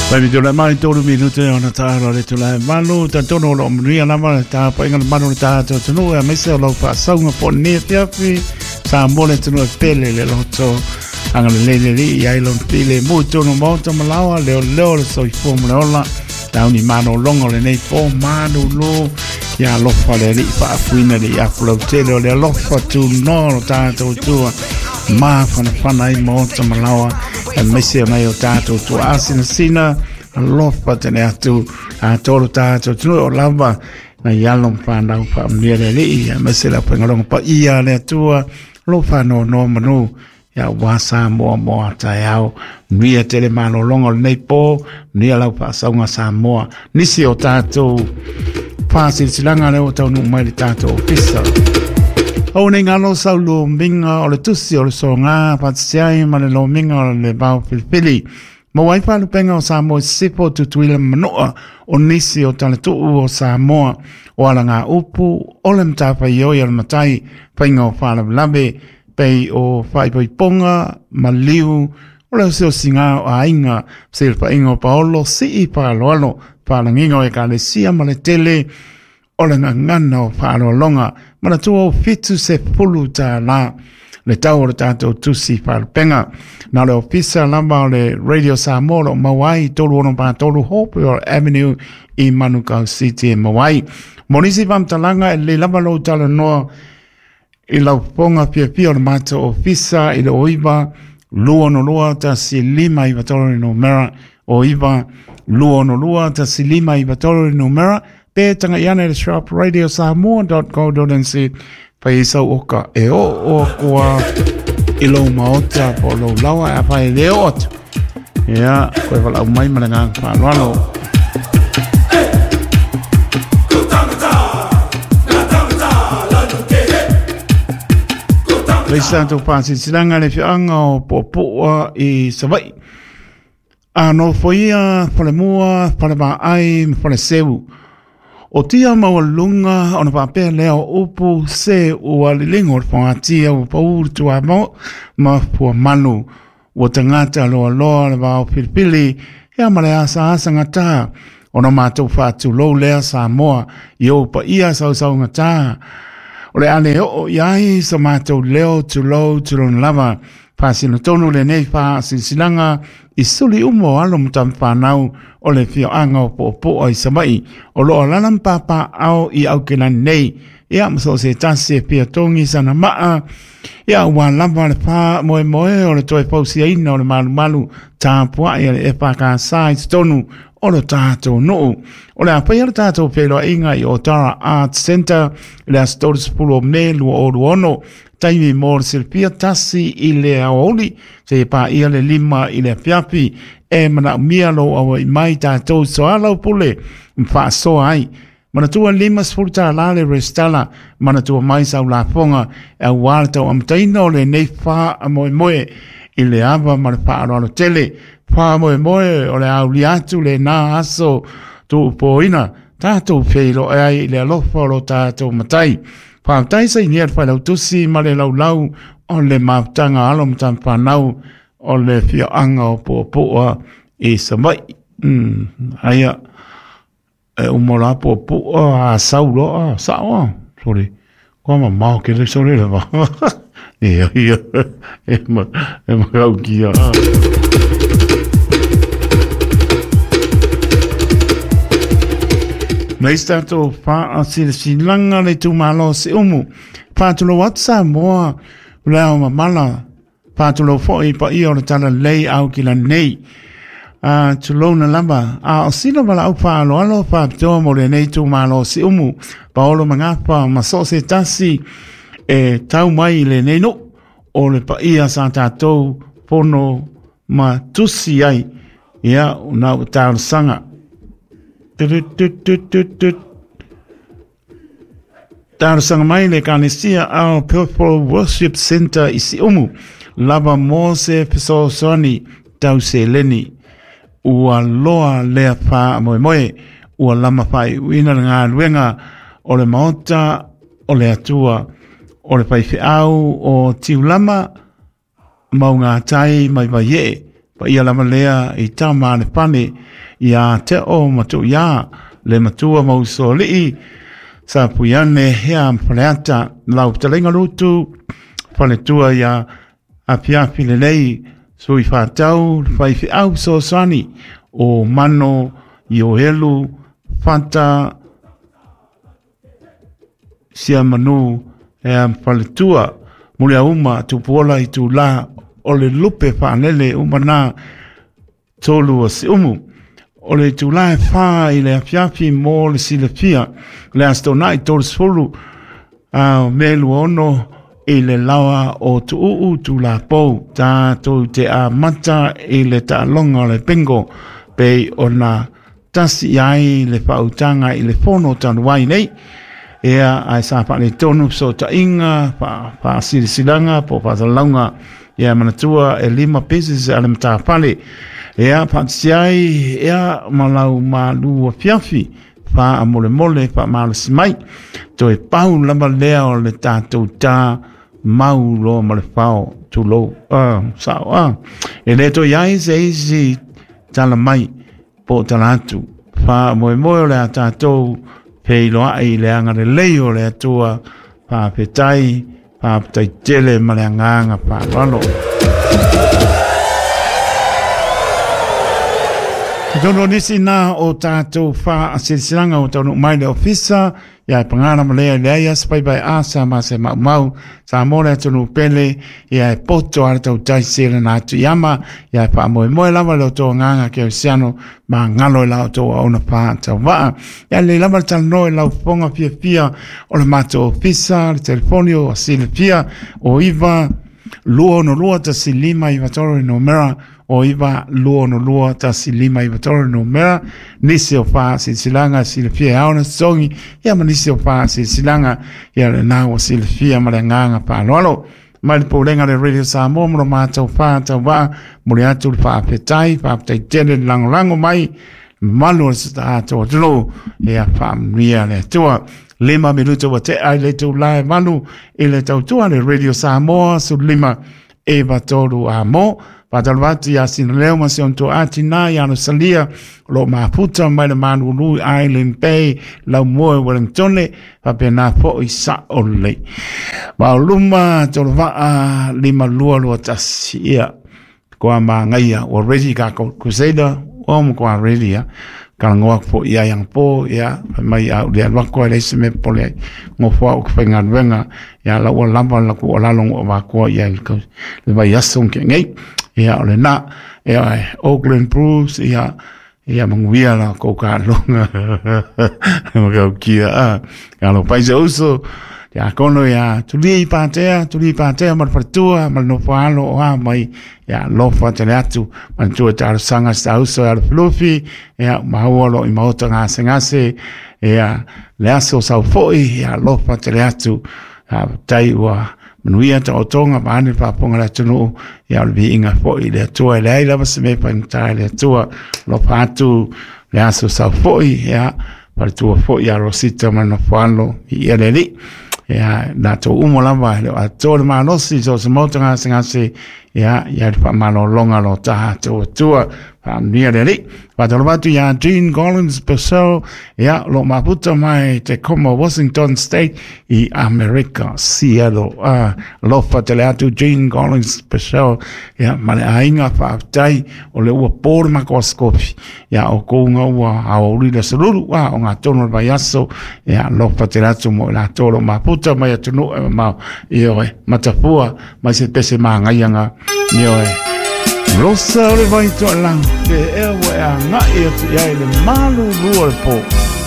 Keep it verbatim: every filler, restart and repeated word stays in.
Pai tu la mai tolu minuto ona taro le tu la malu ta tono lo mria la ma ta pa inga malu ta to no e mese lo fa saunga po ne fiafi sa mole tu no pele le lo to anga le le li ai lo pele mo to no mo to malawa le le so i fo mo la ta ni mano longo le nei po manu lo ya lo fa le li fa fuina di ya flo te le lo fa tu no ta to tu ma fa na fa nai mo to malawa e mese mai o tato tu asina sina lofa tene atu a toro tato tu o lava na yalong fa na fa mele li e mese la pengolong pa ia le tua lofa no no manu ya wasa mo mo ta yao mia tele mano longo nei po nia la fa saunga sa mo nisi o tato fa silanga le o tau no mai tato pisa o ne ngalo sau lo minga o le tusi o le songa patsiai ma le lo minga o le bao filipili ma wai pa lu penga o Samoa sipo tutuila manoa o nisi o tale tuu o Samoa o ala ngā upu o le mtapa i oi al matai penga o whala labe pei o whaipoiponga ma liu o le seo singa o ainga silpa ingo paolo si i pa aloalo pa langingo e ka le sia ma le tele o le ngana o whaaro longa, mana tua o fitu se pulu tā la, le tau o le tātou tusi whaalpenga. Nā le ofisa lamba o le Radio Samoa o Mawai, tolu ono pā tolu Hope o Avenue i Manukau City e Mawai. Monisi Vamtalanga e le lava lo tala noa i lau ponga pia pia o le mata ofisa i le oiva, lua no lua ta si lima i vatoro i no mera, oiva, lua no lua ta si lima i vatoro i no mera, pe tanga iana le shop radio samoa dot co dot n z pa isa oka e o o kua ilo maota po lo lawa a pa e ot ya koe wala umai malanga pa lalo Leisa to pasi silanga le fianga o popua i savai a no foia pole mua pole ba ai pole seu o tia maua ona papea leo upu se ua lilingo whangatia u pauru tua mo ma pua manu o tangata loa loa le wao pilipili ea male asa asa ngata ona mātou whātu lou lea Samoa i o pa ia sau sau ngata o le ane o iai sa mātou leo tu lou tu lon lava Pasino tonu le nei wha silsilanga i suli umo alo mutam whanau o le fio anga o po po o i samai o loa lalam papa au i au kena nei ia maso se tasi e pia tongi sana maa ia ua lamba le pā moe moe o le toi pausi aina o le malu malu tāpua ia le e paka sai tonu o le tātou noo o le apai le tātou pelo inga i Otara Art Center le astoris pulo me lua o luono taimi mor silpia tasi i le aoli se pa ia le lima i le piapi e mana mia lo au i mai tātou so alau pule mfa so ai mana tua lima spulta la le restala mana tua mai sau la fonga e walta o amtaino le nei fa moe moe i le ava ma le pa alo tele fa moe moe o le au liatu le na aso tu poina tātou feilo e ai le alofa lo tātou matai Pātai sa inia whai lau tusi ma le lau lau o le mautanga alo mtam whanau o le fia anga o pua pua i samai. Mm, aia, e umola pua pua a saulo, a sao, sorry. Kwa ma mau ke le sorry le wa. Ia, ia, e ma, e ma kau kia. Meista to fa asil silanga le tu malo se umu fa tu lo WhatsApp mo la ma mala fa tu lo fo i pa i o tala lei au ki la nei a tu lo na lamba a sino bala au fa lo alo fa to mo le nei tu malo se umu pa o lo manga pa ma so se tasi e tau mai le nei no o le pa i a santa to pono ma tusi ai ia una ta sanga Tāra sanga mai le kanesia ao Purple Worship Center i si umu. Lava mose piso soni tau se leni. Ua loa lea pā moe moe. Ua lama pai wina ngā luenga o le maota o le atua. O le pai au o tiu lama mau ngā tai mai vai e. pa ia lama lea i tama le pane ia te o matu ia le matua mauso lii sa puiane hea mpaleata lau talenga lutu pale tua ia apiapi le lei sui whātau whaifi au so sani o mano i o helu whanta sia manu e pale tua mule uma tu puola i tu la o le lupe whanele umana tolu o si umu o le tu la e wha i le apiapi mo le silapia le astona i tolu sfulu uh, melu ono i le lawa o tu uu tu la pou ta tu te a mata i le ta longa le pengo pe o na tasi ai le pautanga i le fono tanu wai nei ea ai sa pa le tonu so ta inga pa pa silanga po pa launga ea manatua e lima pieces ale mta pale ea pa siai ea malau malu fiafi pa mole mole pa mal smai to e pau lamba lea o le tatou ta mau lo ma le fao tu lo ah sa ah e le to yai se isi tala mai po talatu fa mo mo le tatou pe lo ai le anga le leo le tua pa petai pa tai tele ma le anga pa lo Tono nisi na o tātou wha a sirisilanga o tono mai le ofisa, ia pangana malea leia spai bai asa ma se mau mau, sa mole tono pele, ia e poto ala tau tai sere na atu yama, ia e pa moe moe lava leo tō nganga ke o siano, ma ngalo e lau tō auna pā tau waa. Ia le lava tala noe lau fonga pia pia, o le mato ofisa, le telefonio, a sile pia, o iwa, lua no lua ta si lima iwa toro no mera, o iwa lua no lua ta si lima iwa toro no mera, nisi o pā si silanga si le pia auna songi, ia ma nisi o pā si silanga, ia le nāua si le pia ma le nganga pā loalo. Mai le pōlenga le Radio Samoa, mura mātou pā tau wā, mure atu le pā petai, pā petai tele lango lango mai, malu le sata ato atolo, ia pā mria le tua. Lima minuto wa te ai le tau lae manu i le tau tua le Radio Samoa su lima e batolu a mo patalvati a sin leo ma se on to ati na ya no salia lo maputa mai le manu lui Island Bay la moe Wellington pa pena fo i sa ole ba luma to va lima lua lo tasia ko ma ngai o ready ka ko crusader o mo ko ready ya kalangwa fo ia yang po ya mai au dia wa ko le se me pole ngo fo o fenga venga ya la o lamba la ko la long o va ko ya ko le vai asung ke ngai ya le na ya Auckland Bruce ya ya mangwia la ko ka longa mo ko kia a ya lo paise uso ya kono ya tuli patea tuli patea mar fatua mar no falo o mai ya lo fa te atu man tu ta sanga sa uso al fluffy ya maholo i mahota nga sengase ya le aso sa foi ya lo fa te atu tai wa manuia ta otonga bani pa ponga la tunu ya bi inga foi le tu le la se me pa ta le tu lo fa tu le aso sa foi ya par tu foi ya rosita man no falo i ele ya na to umo lava a to ma no si so se mo tanga singa se ya ya pa ma no longa lo ta to to pa ni re pa to va tu ya Jean Collins Purcell ya lo ma puta mai te como Washington State i America Seattle ah lo fa te la tu Jean Collins Purcell ya ma le ainga fa tai o le o por ma ko scopi ya o ko nga wa a o ri le sulu wa o nga tono ba yaso ya lo fa te la tu mo la to lo ma puta mai tu no ma io e matapua ma se pese ma nga yanga io e Rosa le vai to lang ke e wa nga e tu ya le malu ruo po